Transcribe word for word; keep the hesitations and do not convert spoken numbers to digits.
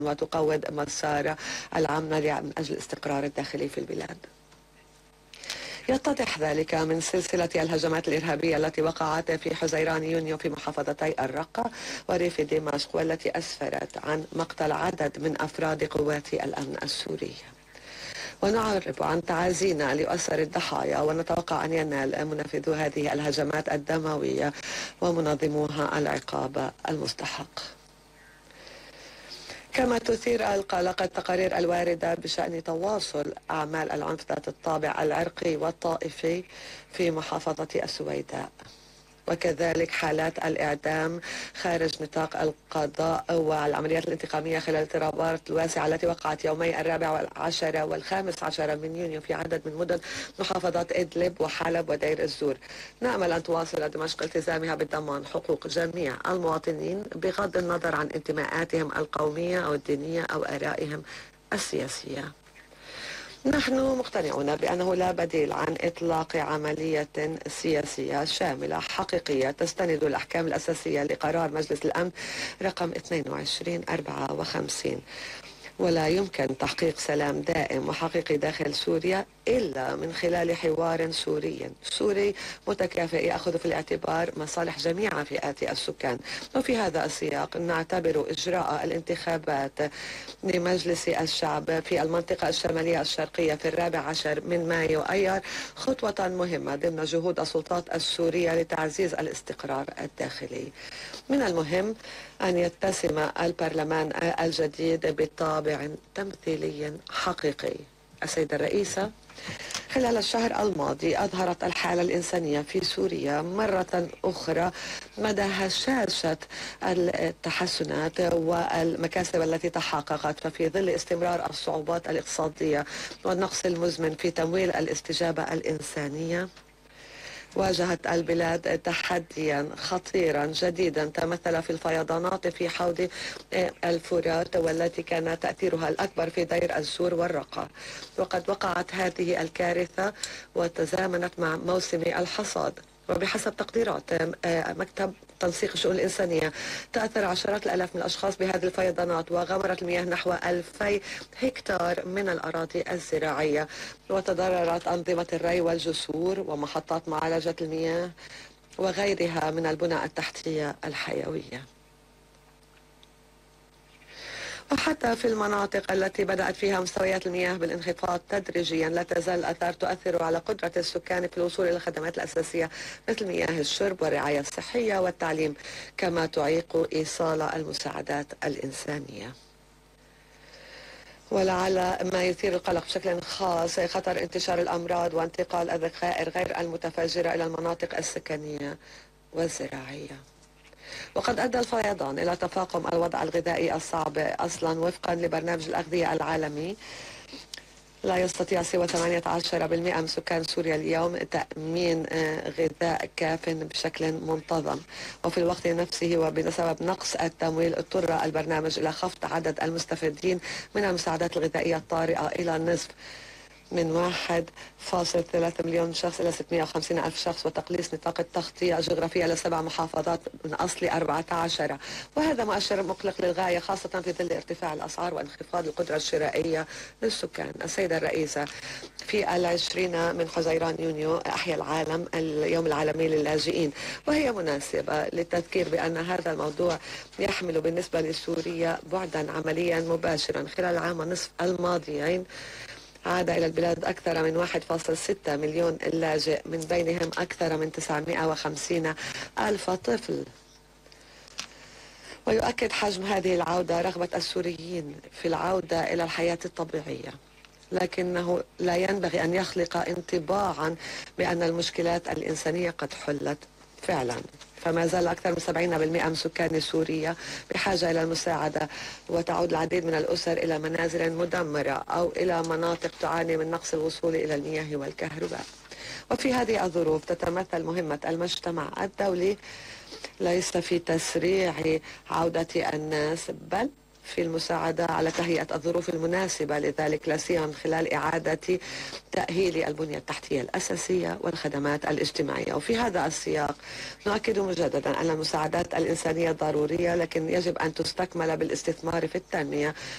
وتقوض مسار العمل من أجل الاستقرار الداخلي في البلاد. يتضح ذلك من سلسلة الهجمات الإرهابية التي وقعت في حزيران يونيو في محافظتي الرقة وريف دمشق، والتي أسفرت عن مقتل عدد من أفراد قوات الأمن السورية. ونعرب عن تعازينا لأسر الضحايا، ونتوقع أن ينال منفذو هذه الهجمات الدموية ومنظموها العقاب المستحق. كما تثير القلق التقارير الواردة بشأن تواصل أعمال العنف ذات الطابع العرقي والطائفي في محافظة السويداء، وكذلك حالات الإعدام خارج نطاق القضاء والعمليات الانتقامية خلال الاضطرابات الواسعة التي وقعت يومي الرابع والعاشر والخامس عشر من يونيو في عدد من مدن محافظات إدلب وحلب ودير الزور. نأمل أن تواصل دمشق التزامها بضمان حقوق جميع المواطنين بغض النظر عن انتماءاتهم القومية أو الدينية أو آرائهم السياسية. نحن مقتنعون بأنه لا بديل عن إطلاق عملية سياسية شاملة حقيقية تستند الأحكام الأساسية لقرار مجلس الأمن رقم اثنين وعشرين أربعة وخمسين، ولا يمكن تحقيق سلام دائم وحقيقي داخل سوريا إلا من خلال حوار سوري سوري متكافئ يأخذ في الاعتبار مصالح جميع فئات السكان. وفي هذا السياق نعتبر إجراء الانتخابات لمجلس الشعب في المنطقة الشمالية الشرقية في الرابع عشر من مايو أيار خطوة مهمة ضمن جهود السلطات السورية لتعزيز الاستقرار الداخلي. من المهم أن يتسم البرلمان الجديد بطابع تمثيلي حقيقي. السيدة الرئيسة، خلال الشهر الماضي أظهرت الحالة الإنسانية في سوريا مرة أخرى مدى هشاشة التحسنات والمكاسب التي تحققت، ففي ظل استمرار الصعوبات الاقتصادية والنقص المزمن في تمويل الاستجابة الإنسانية، واجهت البلاد تحديا خطيرا جديدا تمثل في الفيضانات في حوض الفرات، والتي كان تأثيرها الأكبر في دير الزور والرقة. وقد وقعت هذه الكارثة وتزامنت مع موسم الحصاد، وبحسب تقديرات مكتب تنسيق الشؤون الإنسانية تأثر عشرات الآلاف من الأشخاص بهذه الفيضانات، وغمرت المياه نحو ألفي هكتار من الأراضي الزراعية، وتضررت أنظمة الري والجسور ومحطات معالجة المياه وغيرها من البنى التحتية الحيوية. وحتى في المناطق التي بدأت فيها مستويات المياه بالانخفاض تدريجيا، لا تزال الآثار تؤثر على قدرة السكان في الوصول إلى الخدمات الأساسية مثل مياه الشرب والرعاية الصحية والتعليم، كما تعيق إيصال المساعدات الإنسانية. ولعل ما يثير القلق بشكل خاص خطر انتشار الأمراض وانتقال الذخائر غير المتفجرة إلى المناطق السكنية والزراعية. وقد أدى الفيضان إلى تفاقم الوضع الغذائي الصعب أصلا. وفقا لبرنامج الأغذية العالمي، لا يستطيع سوى ثمانية عشر بالمئة من سكان سوريا اليوم تأمين غذاء كاف بشكل منتظم. وفي الوقت نفسه وبسبب نقص التمويل اضطر البرنامج إلى خفض عدد المستفيدين من المساعدات الغذائية الطارئة إلى النصف، من واحد فاصل ثلاثة مليون شخص إلى ستمئة وخمسين ألف شخص، وتقليص نطاق التغطية الجغرافية لسبع محافظات من أصل أربعة عشر. وهذا مؤشر مقلق للغاية، خاصة في ظل ارتفاع الأسعار وانخفاض القدرة الشرائية للسكان. السيدة الرئيسة، في العشرين من حزيران يونيو أحيا العالم اليوم العالمي للاجئين، وهي مناسبة للتذكير بأن هذا الموضوع يحمل بالنسبة لسوريا بعدا عمليا مباشرا. خلال العام ونصف الماضيين عاد إلى البلاد أكثر من واحد فاصل ستة مليون لاجئ، من بينهم أكثر من تسعمئة وخمسين ألف طفل. ويؤكد حجم هذه العودة رغبة السوريين في العودة إلى الحياة الطبيعية، لكنه لا ينبغي أن يخلق انطباعا بأن المشكلات الإنسانية قد حلت فعلا. فما زال أكثر من سبعين بالمئة من سكان سوريا بحاجة إلى المساعدة، وتعود العديد من الأسر إلى منازل مدمرة أو إلى مناطق تعاني من نقص الوصول إلى المياه والكهرباء. وفي هذه الظروف تتمثل مهمة المجتمع الدولي ليس في تسريع عودة الناس، بل في المساعدة على تهيئة الظروف المناسبة لذلك، لا سيما من خلال إعادة تأهيل البنية التحتية الأساسية والخدمات الاجتماعية. وفي هذا السياق نؤكد مجددا أن المساعدات الإنسانية ضرورية، لكن يجب أن تستكمل بالاستثمار في التنمية